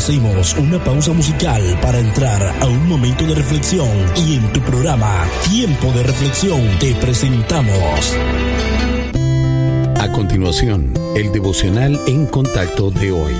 Hacemos una pausa musical para entrar a un momento de reflexión y en tu programa Tiempo de Reflexión te presentamos. A continuación, el devocional En Contacto de hoy.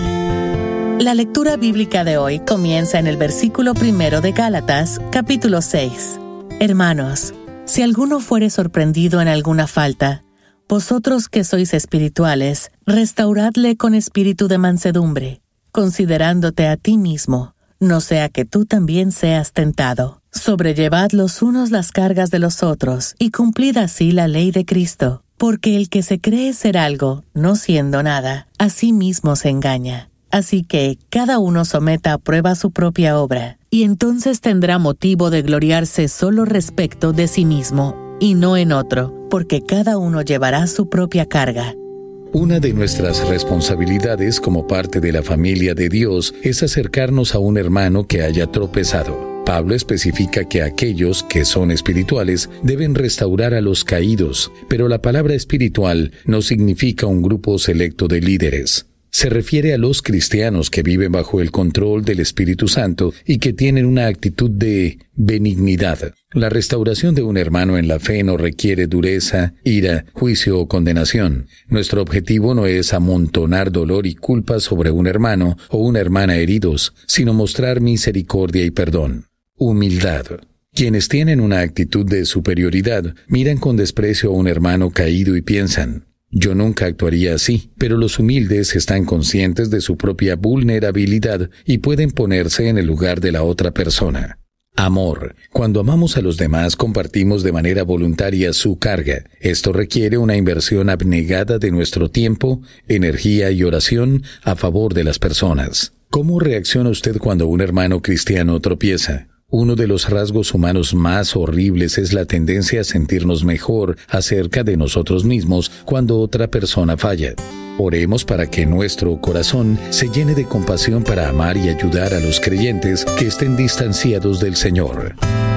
La lectura bíblica de hoy comienza en el versículo 1 de Gálatas, capítulo 6. Hermanos, si alguno fuere sorprendido en alguna falta, vosotros que sois espirituales, restauradle con espíritu de mansedumbre, considerándote a ti mismo, no sea que tú también seas tentado. Sobrellevad los unos las cargas de los otros, y cumplid así la ley de Cristo, porque el que se cree ser algo, no siendo nada, a sí mismo se engaña. Así que cada uno someta a prueba su propia obra, y entonces tendrá motivo de gloriarse solo respecto de sí mismo, y no en otro, porque cada uno llevará su propia carga. Una de nuestras responsabilidades como parte de la familia de Dios es acercarnos a un hermano que haya tropezado. Pablo especifica que aquellos que son espirituales deben restaurar a los caídos, pero la palabra espiritual no significa un grupo selecto de líderes. Se refiere a los cristianos que viven bajo el control del Espíritu Santo y que tienen una actitud de benignidad. La restauración de un hermano en la fe no requiere dureza, ira, juicio o condenación. Nuestro objetivo no es amontonar dolor y culpa sobre un hermano o una hermana heridos, sino mostrar misericordia y perdón. Humildad. Quienes tienen una actitud de superioridad miran con desprecio a un hermano caído y piensan: yo nunca actuaría así, pero los humildes están conscientes de su propia vulnerabilidad y pueden ponerse en el lugar de la otra persona. Amor. Cuando amamos a los demás, compartimos de manera voluntaria su carga. Esto requiere una inversión abnegada de nuestro tiempo, energía y oración a favor de las personas. ¿Cómo reacciona usted cuando un hermano cristiano tropieza? Uno de los rasgos humanos más horribles es la tendencia a sentirnos mejor acerca de nosotros mismos cuando otra persona falla. Oremos para que nuestro corazón se llene de compasión para amar y ayudar a los creyentes que estén distanciados del Señor.